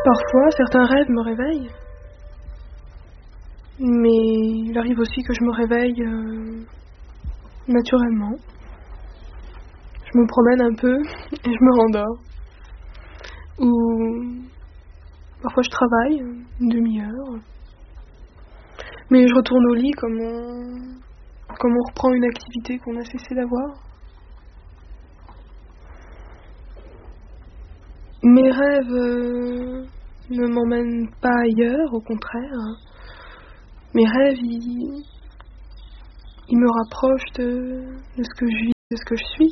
Parfois, certains rêves me réveillent, mais il arrive aussi que je me réveille naturellement. Je me promène un peu et je me rendors. Ou parfois je travaille une demi-heure, mais je retourne au lit comme on reprend une activité qu'on a cessé d'avoir. Mes rêves ne m'emmènent pas ailleurs, au contraire. Mes rêves, ils me rapprochent de ce que je vis, de ce que je suis.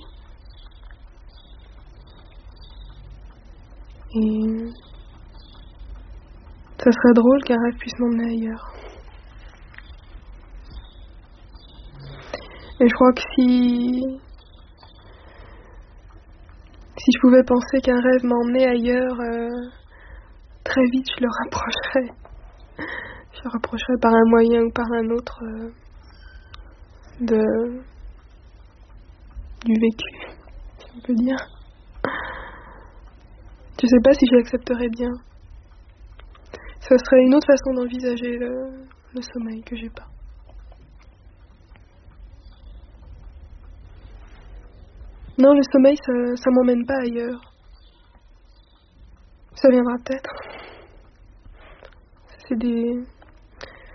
Et ça serait drôle qu'un rêve puisse m'emmener ailleurs. Et je crois que si je pouvais penser qu'un rêve m'emmenait ailleurs, très vite je le rapprocherais. Je le rapprocherais par un moyen ou par un autre du vécu, si on peut dire. Je sais pas si je l'accepterais bien. Ça serait une autre façon d'envisager le sommeil que j'ai pas. Non, le sommeil, ça m'emmène pas ailleurs. Ça viendra peut-être.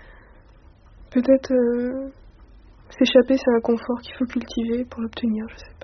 Peut-être s'échapper, c'est un confort qu'il faut cultiver pour l'obtenir, je sais pas.